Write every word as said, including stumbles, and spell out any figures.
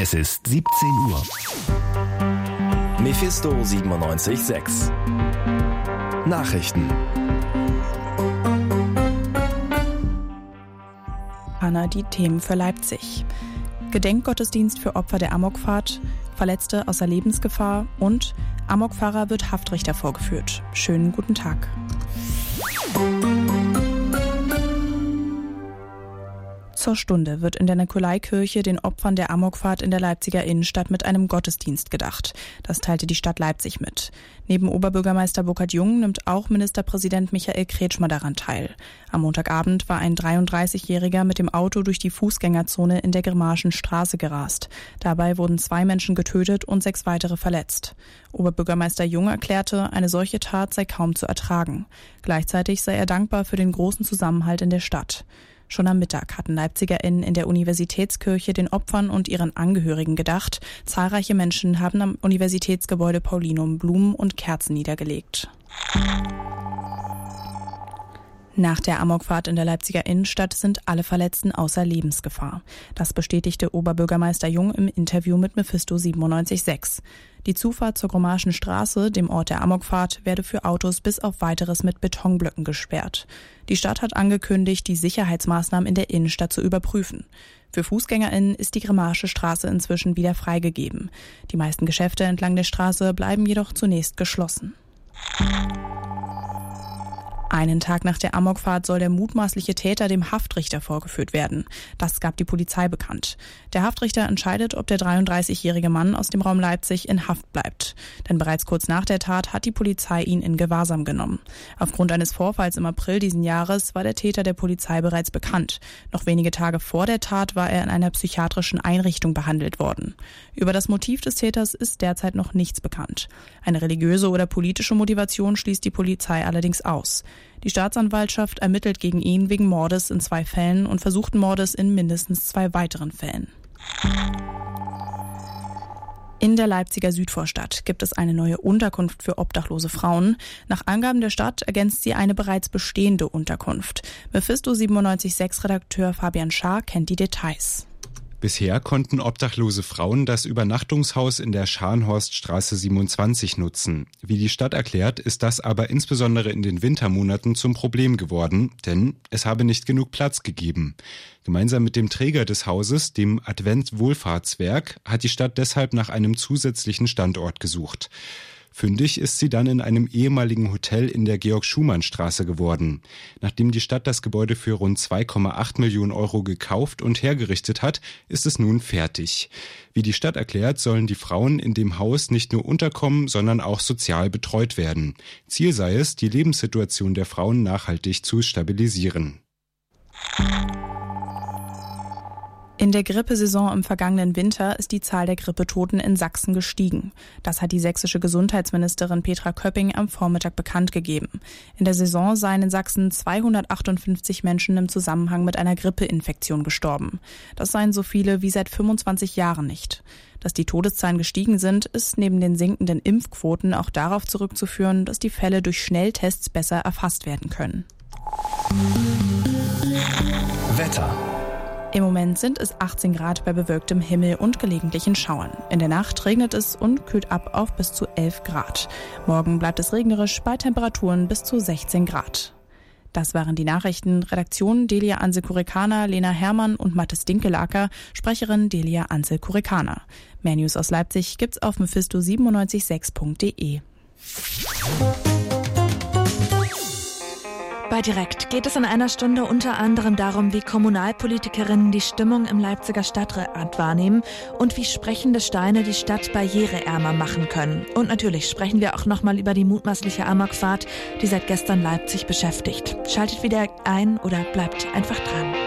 Es ist siebzehn Uhr. Mephisto siebenundneunzig Komma sechs. Nachrichten. Anna, die Themen für Leipzig. Gedenkgottesdienst für Opfer der Amokfahrt, Verletzte außer Lebensgefahr und Amokfahrer wird Haftrichter vorgeführt. Schönen guten Tag. Zur Stunde wird in der Nikolaikirche den Opfern der Amokfahrt in der Leipziger Innenstadt mit einem Gottesdienst gedacht. Das teilte die Stadt Leipzig mit. Neben Oberbürgermeister Burkhard Jung nimmt auch Ministerpräsident Michael Kretschmer daran teil. Am Montagabend war ein dreiunddreißigjähriger mit dem Auto durch die Fußgängerzone in der Grimmaschen Straße gerast. Dabei wurden zwei Menschen getötet und sechs weitere verletzt. Oberbürgermeister Jung erklärte, eine solche Tat sei kaum zu ertragen. Gleichzeitig sei er dankbar für den großen Zusammenhalt in der Stadt. Schon am Mittag hatten LeipzigerInnen in der Universitätskirche den Opfern und ihren Angehörigen gedacht. Zahlreiche Menschen haben am Universitätsgebäude Paulinum Blumen und Kerzen niedergelegt. Nach der Amokfahrt in der Leipziger Innenstadt sind alle Verletzten außer Lebensgefahr. Das bestätigte Oberbürgermeister Jung im Interview mit Mephisto siebenundneunzig Komma sechs. Die Zufahrt zur Grimmaschen Straße, dem Ort der Amokfahrt, werde für Autos bis auf Weiteres mit Betonblöcken gesperrt. Die Stadt hat angekündigt, die Sicherheitsmaßnahmen in der Innenstadt zu überprüfen. Für FußgängerInnen ist die Grimmasche Straße inzwischen wieder freigegeben. Die meisten Geschäfte entlang der Straße bleiben jedoch zunächst geschlossen. Einen Tag nach der Amokfahrt soll der mutmaßliche Täter dem Haftrichter vorgeführt werden. Das gab die Polizei bekannt. Der Haftrichter entscheidet, ob der dreiunddreißigjährige Mann aus dem Raum Leipzig in Haft bleibt. Denn bereits kurz nach der Tat hat die Polizei ihn in Gewahrsam genommen. Aufgrund eines Vorfalls im April diesen Jahres war der Täter der Polizei bereits bekannt. Noch wenige Tage vor der Tat war er in einer psychiatrischen Einrichtung behandelt worden. Über das Motiv des Täters ist derzeit noch nichts bekannt. Eine religiöse oder politische Motivation schließt die Polizei allerdings aus. Die Staatsanwaltschaft ermittelt gegen ihn wegen Mordes in zwei Fällen und versuchten Mordes in mindestens zwei weiteren Fällen. In der Leipziger Südvorstadt gibt es eine neue Unterkunft für obdachlose Frauen. Nach Angaben der Stadt ergänzt sie eine bereits bestehende Unterkunft. Mephisto siebenundneunzig Komma sechs Redakteur Fabian Schaar kennt die Details. Bisher konnten obdachlose Frauen das Übernachtungshaus in der Scharnhorststraße siebenundzwanzig nutzen. Wie die Stadt erklärt, ist das aber insbesondere in den Wintermonaten zum Problem geworden, denn es habe nicht genug Platz gegeben. Gemeinsam mit dem Träger des Hauses, dem Advent Wohlfahrtswerk, hat die Stadt deshalb nach einem zusätzlichen Standort gesucht. Fündig ist sie dann in einem ehemaligen Hotel in der Georg-Schumann-Straße geworden. Nachdem die Stadt das Gebäude für rund zwei Komma acht Millionen Euro gekauft und hergerichtet hat, ist es nun fertig. Wie die Stadt erklärt, sollen die Frauen in dem Haus nicht nur unterkommen, sondern auch sozial betreut werden. Ziel sei es, die Lebenssituation der Frauen nachhaltig zu stabilisieren. In der Grippesaison im vergangenen Winter ist die Zahl der Grippetoten in Sachsen gestiegen. Das hat die sächsische Gesundheitsministerin Petra Köpping am Vormittag bekannt gegeben. In der Saison seien in Sachsen zweihundertachtundfünfzig Menschen im Zusammenhang mit einer Grippeinfektion gestorben. Das seien so viele wie seit fünfundzwanzig Jahren nicht. Dass die Todeszahlen gestiegen sind, ist neben den sinkenden Impfquoten auch darauf zurückzuführen, dass die Fälle durch Schnelltests besser erfasst werden können. Wetter. Im Moment sind es achtzehn Grad bei bewölktem Himmel und gelegentlichen Schauern. In der Nacht regnet es und kühlt ab auf bis zu elf Grad. Morgen bleibt es regnerisch bei Temperaturen bis zu sechzehn Grad. Das waren die Nachrichten. Redaktion Delia Ansel-Kurikana, Lena Herrmann und Mathis Dinkelacker. Sprecherin Delia Ansel-Kurikana. Mehr News aus Leipzig gibt's auf mephisto siebenundneunzig Komma sechs punkt de. Bei Direkt geht es in einer Stunde unter anderem darum, wie Kommunalpolitikerinnen die Stimmung im Leipziger Stadtrat wahrnehmen und wie sprechende Steine die Stadt barriereärmer machen können. Und natürlich sprechen wir auch nochmal über die mutmaßliche Amokfahrt, die seit gestern Leipzig beschäftigt. Schaltet wieder ein oder bleibt einfach dran.